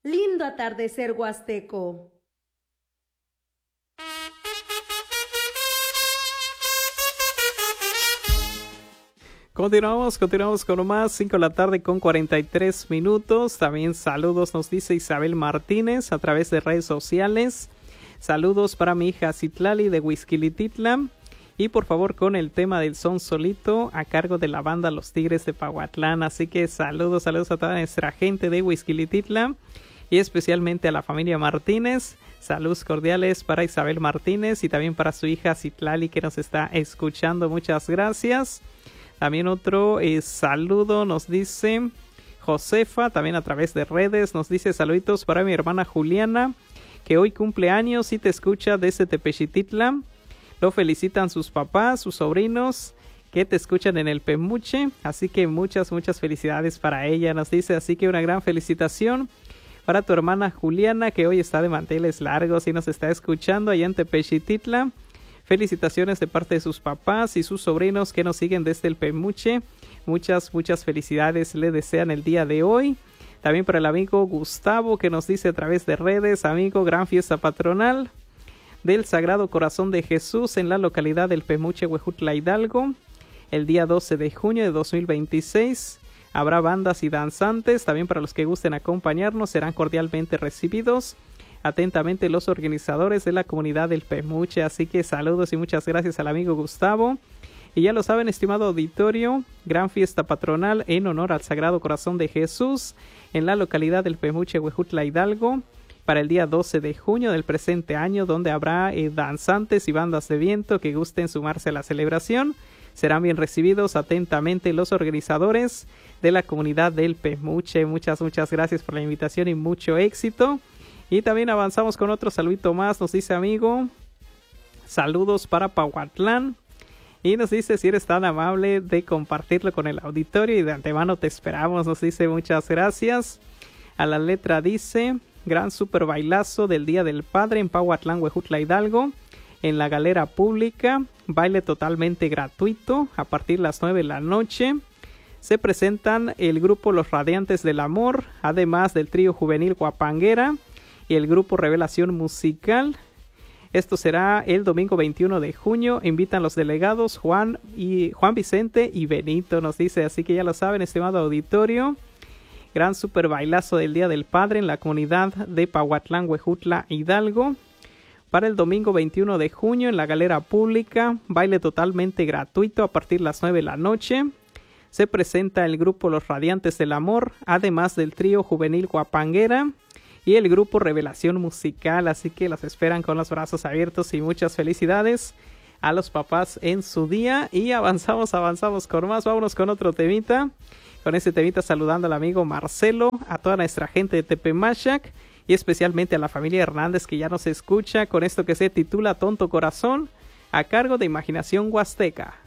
Lindo atardecer huasteco. Continuamos con más, 5 de la tarde con 43 minutos. También saludos nos dice Isabel Martínez a través de redes sociales. Saludos para mi hija Citlali de Huixquilititla. Y por favor con el tema del son solito a cargo de la banda Los Tigres de Pahuatlán. Así que saludos a toda nuestra gente de Huixquilititla y especialmente a la familia Martínez. Saludos cordiales para Isabel Martínez y también para su hija Citlali que nos está escuchando. Muchas gracias. También otro saludo nos dice Josefa, también a través de redes, nos dice saluditos para mi hermana Juliana, que hoy cumple años y te escucha desde Tepexititla. Lo felicitan sus papás, sus sobrinos, que te escuchan en el Pemuche. Así que muchas felicidades para ella, nos dice. Así que una gran felicitación para tu hermana Juliana, que hoy está de manteles largos y nos está escuchando allá en Tepexititla. Felicitaciones de parte de sus papás y sus sobrinos que nos siguen desde el Pemuche. Muchas felicidades le desean el día de hoy. También para el amigo Gustavo que nos dice a través de redes, amigo, gran fiesta patronal del Sagrado Corazón de Jesús en la localidad del Pemuche, Huejutla, Hidalgo. El día 12 de junio de 2026 habrá bandas y danzantes. También para los que gusten acompañarnos serán cordialmente recibidos. Atentamente los organizadores de la comunidad del Pemuche. Así que saludos y muchas gracias al amigo Gustavo. Y ya lo saben, estimado auditorio, gran fiesta patronal en honor al Sagrado Corazón de Jesús en la localidad del Pemuche, Huejutla, Hidalgo, para el día 12 de junio del presente año, donde habrá danzantes y bandas de viento que gusten sumarse a la celebración. Serán bien recibidos atentamente los organizadores de la comunidad del Pemuche. Muchas gracias por la invitación y mucho éxito. Y también avanzamos con otro saludito más, nos dice amigo, saludos para Pahuatlán. Y nos dice si eres tan amable de compartirlo con el auditorio y de antemano te esperamos, nos dice muchas gracias. A la letra dice, gran super bailazo del Día del Padre en Pahuatlán, Huejutla, Hidalgo, en la galera pública, baile totalmente gratuito a partir de las 9 de la noche. Se presentan el grupo Los Radiantes del Amor, además del trío juvenil Guapanguera y el grupo Revelación Musical. Esto será el domingo 21 de junio. Invitan los delegados Juan Vicente y Benito, nos dice. Así que ya lo saben, estimado auditorio. Gran super bailazo del Día del Padre en la comunidad de Pahuatlán, Huejutla, Hidalgo. Para el domingo 21 de junio en la galera pública, baile totalmente gratuito a partir de las 9 de la noche. Se presenta el grupo Los Radiantes del Amor, además del trío juvenil Guapanguera y el grupo Revelación Musical. Así que las esperan con los brazos abiertos y muchas felicidades a los papás en su día. Y avanzamos con más. Vámonos con otro temita. Con este temita saludando al amigo Marcelo, a toda nuestra gente de Tepemachac y especialmente a la familia Hernández que ya nos escucha con esto que se titula Tonto Corazón, a cargo de Imaginación Huasteca.